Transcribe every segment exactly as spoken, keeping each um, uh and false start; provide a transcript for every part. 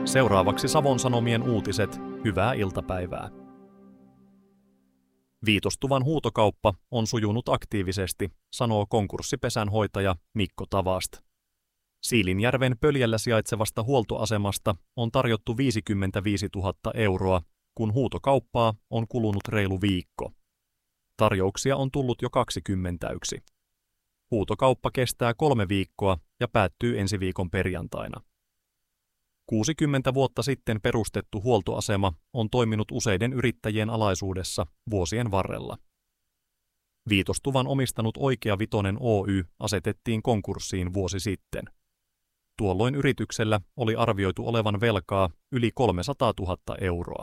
Seuraavaksi Savon Sanomien uutiset. Hyvää iltapäivää. Viitostuvan huutokauppa on sujunut aktiivisesti, sanoo konkurssipesän hoitaja Mikko Tavast. Siilinjärven Pöljällä sijaitsevasta huoltoasemasta on tarjottu viisikymmentäviisituhatta euroa, kun huutokauppaa on kulunut reilu viikko. Tarjouksia on tullut jo kaksikymmentäyksi. Huutokauppa kestää kolme viikkoa ja päättyy ensi viikon perjantaina. kuusikymmentä vuotta sitten perustettu huoltoasema on toiminut useiden yrittäjien alaisuudessa vuosien varrella. Viitostuvan omistanut Oikea Vitonen Oy asetettiin konkurssiin vuosi sitten. Tuolloin yrityksellä oli arvioitu olevan velkaa yli kolmesataatuhatta euroa.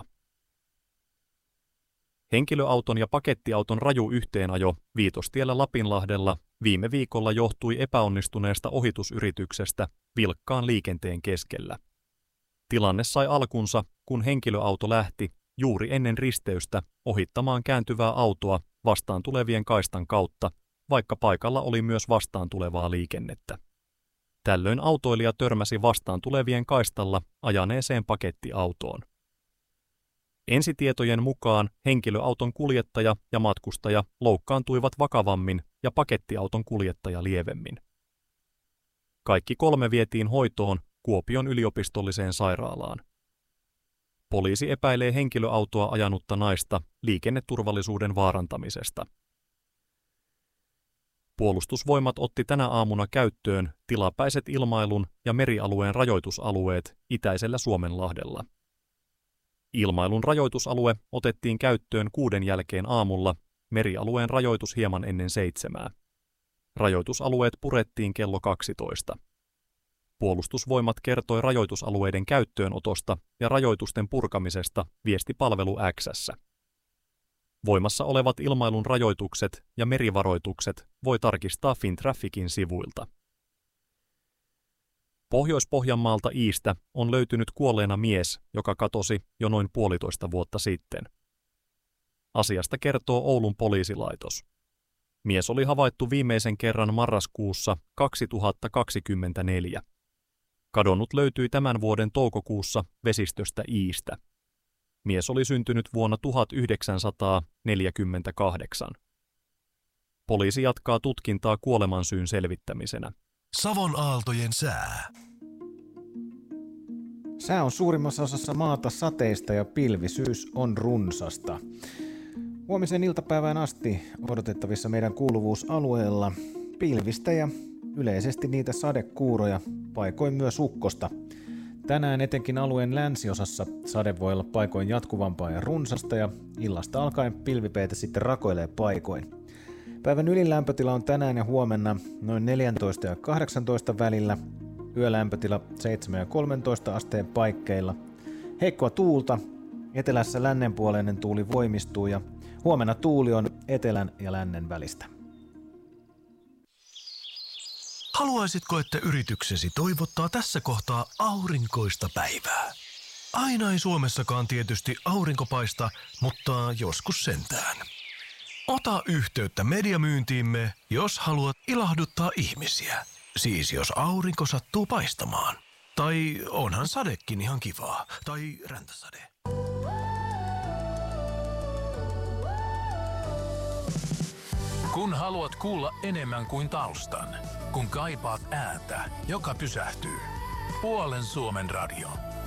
Henkilöauton ja pakettiauton raju yhteenajo Viitostiellä Lapinlahdella viime viikolla johtui epäonnistuneesta ohitusyrityksestä vilkkaan liikenteen keskellä. Tilanne sai alkunsa, kun henkilöauto lähti juuri ennen risteystä ohittamaan kääntyvää autoa vastaan tulevien kaistan kautta, vaikka paikalla oli myös vastaan tulevaa liikennettä. Tällöin autoilija törmäsi vastaan tulevien kaistalla ajaneeseen pakettiautoon. Ensitietojen mukaan henkilöauton kuljettaja ja matkustaja loukkaantuivat vakavammin ja pakettiauton kuljettaja lievemmin. Kaikki kolme vietiin hoitoon Kuopion yliopistolliseen sairaalaan. Poliisi epäilee henkilöautoa ajanutta naista liikenneturvallisuuden vaarantamisesta. Puolustusvoimat otti tänä aamuna käyttöön tilapäiset ilmailun ja merialueen rajoitusalueet itäisellä Suomenlahdella. Ilmailun rajoitusalue otettiin käyttöön kuuden jälkeen aamulla, merialueen rajoitus hieman ennen seitsemää. Rajoitusalueet purettiin kello kaksitoista. Puolustusvoimat kertoi rajoitusalueiden käyttöönotosta ja rajoitusten purkamisesta viestipalvelu X:ssä. Voimassa olevat ilmailun rajoitukset ja merivaroitukset voi tarkistaa Fintrafficin sivuilta. Pohjois-Pohjanmaalta Iistä on löytynyt kuolleena mies, joka katosi jo noin puolitoista vuotta sitten. Asiasta kertoo Oulun poliisilaitos. Mies oli havaittu viimeisen kerran marraskuussa kaksituhattakaksikymmentäneljä. Kadonnut löytyi tämän vuoden toukokuussa vesistöstä Iistä. Mies oli syntynyt vuonna tuhatyhdeksänsataaneljäkymmentäkahdeksan. Poliisi jatkaa tutkintaa kuolemansyyn selvittämisenä. Savon aaltojen sää. Sää on suurimmassa osassa maata sateista ja pilvisyys on runsasta. Huomisen iltapäivään asti odotettavissa meidän kuuluvuusalueella pilvistä ja yleisesti niitä sadekuuroja, paikoin myös ukkosta. Tänään etenkin alueen länsiosassa sade voi olla paikoin jatkuvampaa ja runsasta ja illasta alkaen pilvipeitä sitten rakoilee paikoin. Päivän ylin lämpötila on tänään ja huomenna noin neljätoista ja kahdeksantoista välillä, yölämpötila seitsemän ja kolmetoista asteen paikkeilla. Heikkoa tuulta, etelässä lännenpuoleinen tuuli voimistuu ja huomenna tuuli on etelän ja lännen välistä. Haluaisitko, että yrityksesi toivottaa tässä kohtaa aurinkoista päivää? Aina ei Suomessakaan tietysti aurinko paista, mutta joskus sentään. Ota yhteyttä mediamyyntiimme, jos haluat ilahduttaa ihmisiä. Siis jos aurinko sattuu paistamaan. Tai onhan sadekin ihan kivaa. Tai räntäsade. Kun haluat kuulla enemmän kuin taustan. Kun kaipaat ääntä, joka pysähtyy. Puolen Suomen radio.